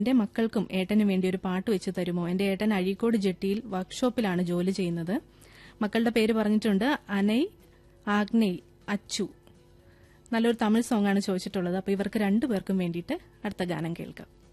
എന്റെ മക്കൾക്കും ഏട്ടനും വേണ്ടി ഒരു പാട്ട് വെച്ച് തരുമോ? എന്റെ ഏട്ടൻ അഴീക്കോട് ജെട്ടിയിൽ വർക്ക്ഷോപ്പിലാണ് ജോലി ചെയ്യുന്നത്. മക്കളുടെ പേര് പറഞ്ഞിട്ടുണ്ട്: അനയ്, ആഗ്നേയ്, അച്ചു. നല്ലൊരു തമിഴ് സോങ് ആണ് ചോദിച്ചിട്ടുള്ളത്. അപ്പോൾ ഇവർക്ക് രണ്ടുപേർക്കും വേണ്ടിയിട്ട് അടുത്ത ഗാനം കേൾക്കാം.